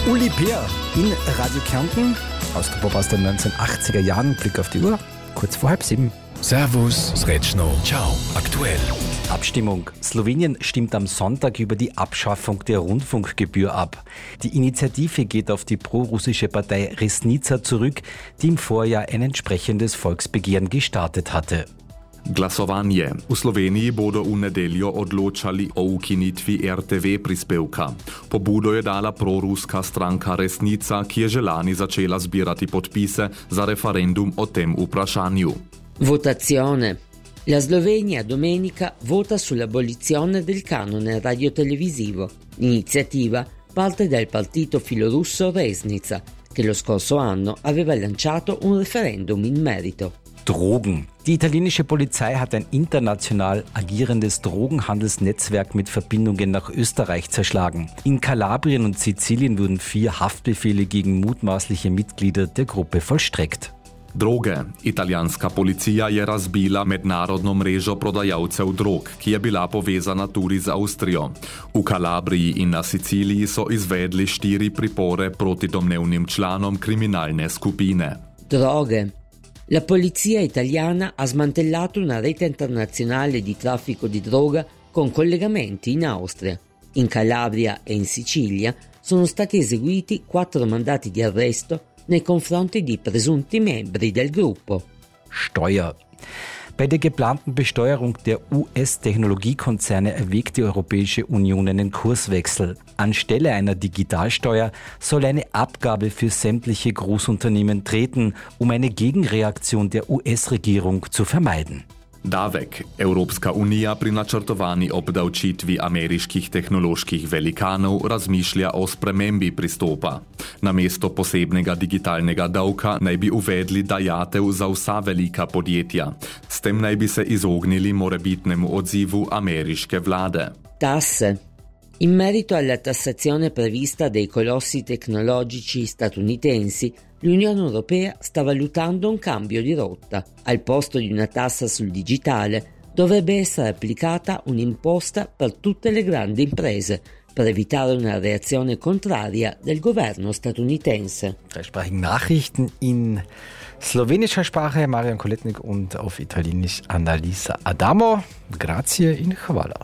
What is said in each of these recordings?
Uli Peer in Radio Kärnten. Austropop aus den 1980er Jahren. Blick auf die Uhr. Kurz vor 6:30. Servus, Srećno, ciao, aktuell. Abstimmung. Slowenien stimmt am Sonntag über die Abschaffung der Rundfunkgebühr ab. Die Initiative geht auf die prorussische Partei Resnica zurück, die im Vorjahr ein entsprechendes Volksbegehren gestartet hatte. Glasovanje. V Sloveniji bodo v nedeljo odločali o ukinitvi RTV prispevka. Pobudo je dala proruska stranka Resnica, ki je že lani začela zbirati podpise za referendum o tem vprašanju. Votazione. La Slovenia domenica vota sull'abolizione del canone radiotelevisivo. L'iniziativa parte dal partito filorusso Resnica, che lo scorso anno aveva lanciato un referendum in merito. Drogen. Die italienische Polizei hat ein international agierendes Drogenhandelsnetzwerk mit Verbindungen nach Österreich zerschlagen. In Kalabrien und Sizilien wurden 4 Haftbefehle gegen mutmaßliche Mitglieder der Gruppe vollstreckt. Droge. Italijanska policija je razbila mednarodno mrežo prodajalcev drog, ki je bila povezana tudi z Avstrijo. V Kalabriji in na Siciliji so izvedli 4 pripore proti domnevnim članom kriminalne skupine. Droghe. La polizia italiana ha smantellato una rete internazionale di traffico di droga con collegamenti in Austria. In Calabria e in Sicilia sono stati eseguiti 4 mandati di arresto nei confronti di presunti membri del gruppo. Steuer. Bei der geplanten Besteuerung der US-Technologiekonzerne erwägt die Europäische Union einen Kurswechsel. Anstelle einer Digitalsteuer soll eine Abgabe für sämtliche Großunternehmen treten, um eine Gegenreaktion der US-Regierung zu vermeiden. Davek. Evropska unija pri načrtovani obdavčitvi ameriških tehnoloških velikanov razmišlja o spremembi pristopa. Namesto posebnega digitalnega davka naj bi uvedli dajatev za vsa velika podjetja. S tem naj bi se izognili morebitnemu odzivu ameriške vlade. Tasse. In merito alla tassazione prevista dei colossi tecnologici statunitensi, l'Unione Europea sta valutando un cambio di rotta. Al posto di una tassa sul digitale dovrebbe essere applicata un'imposta per tutte le grandi imprese, per evitare una reazione contraria del governo statunitense. Dreisprachigen Nachrichten in slowenischer Sprache, Marian Koletnik, und auf Italienisch Annalisa Adamo. Grazie in Hvala.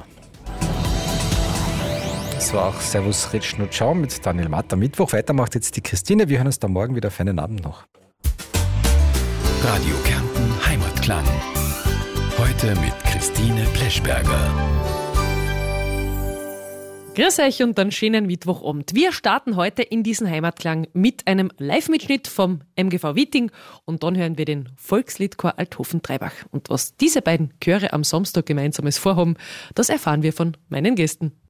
Das war auch Servus Srećno Ciao mit Daniel Matt am Mittwoch. Weiter macht jetzt die Christine. Wir hören uns dann morgen wieder. Feinen Abend noch. Radio Kärnten Heimatklang. Heute mit Christine Pleschberger. Grüß euch und einen schönen Mittwochabend. Wir starten heute in diesen Heimatklang mit einem Live-Mitschnitt vom MGV Witting und dann hören wir den Volksliedchor Althofen-Treibach. Und was diese beiden Chöre am Samstag gemeinsames vorhaben, das erfahren wir von meinen Gästen.